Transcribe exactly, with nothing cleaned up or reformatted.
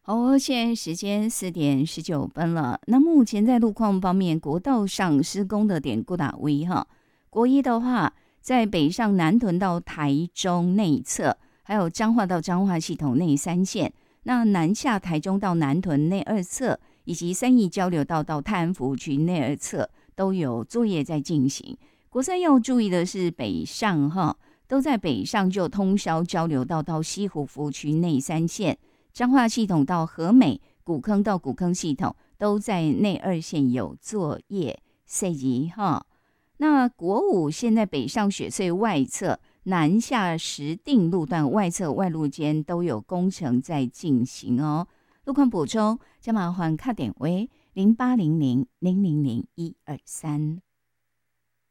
哦，现在时间四点十九分了。那目前在路况方面，国道上施工的点固打威哈。国一的话，在北上南屯到台中内侧，还有彰化到彰化系统内三线。那南下台中到南屯内二侧，以及三义交流道到泰安服务区内二侧，都有作业在进行。国三要注意的是北上哈，都在北上就通霄交流道到西湖服务区内三线。彰化系统到和美、古坑到古坑系统都在内二线有作业设计哈。那国五现在北上雪隧外侧、南下石碇路段外侧外路间都有工程在进行哦。路况补充，将麻烦卡点为零八零零零零零一二三。